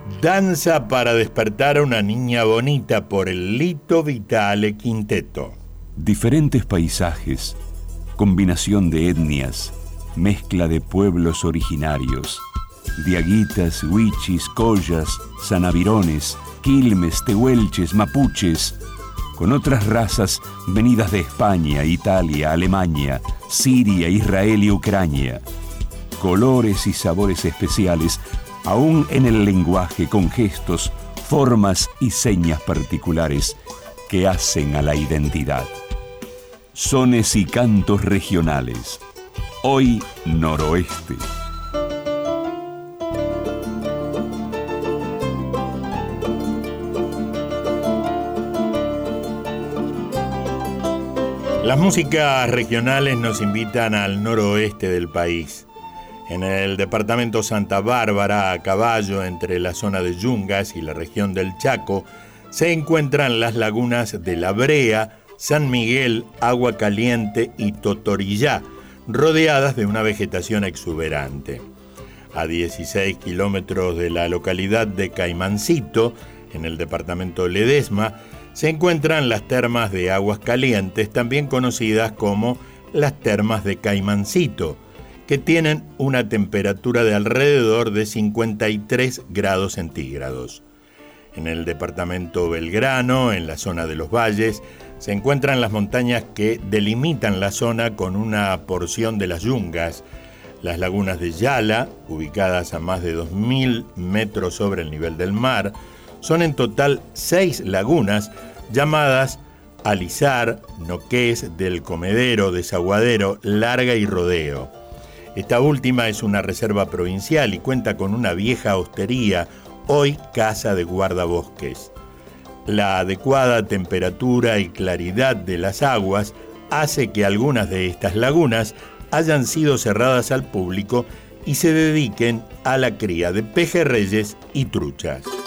Danza para despertar a una niña bonita por el Lito Vitale Quinteto. Diferentes paisajes, combinación de etnias, mezcla de pueblos originarios, diaguitas, huichis, collas, sanavirones, quilmes, tehuelches, mapuches, con otras razas venidas de España, Italia, Alemania, Siria, Israel y Ucrania. Colores y sabores especiales, aún en el lenguaje, con gestos, formas y señas particulares que hacen a la identidad. Sones y cantos regionales. Hoy Noroeste. Las músicas regionales nos invitan al noroeste del país. En el departamento Santa Bárbara, a caballo entre la zona de Yungas y la región del Chaco, se encuentran las lagunas de La Brea, San Miguel, Agua Caliente y Totorillá, rodeadas de una vegetación exuberante. A 16 kilómetros de la localidad de Caimancito, en el departamento Ledesma, se encuentran las termas de Aguas Calientes, también conocidas como las termas de Caimancito, que tienen una temperatura de alrededor de 53 grados centígrados. En el departamento Belgrano, en la zona de los valles, se encuentran las montañas que delimitan la zona con una porción de las Yungas, las lagunas de Yala, ubicadas a más de 2.000 metros sobre el nivel del mar. Son en total 6 lagunas llamadas Alizar, Noqués, Del Comedero, Desaguadero, Larga y Rodeo. Esta última es una reserva provincial y cuenta con una vieja hostería, hoy casa de guardabosques. La adecuada temperatura y claridad de las aguas hace que algunas de estas lagunas hayan sido cerradas al público y se dediquen a la cría de pejerreyes y truchas.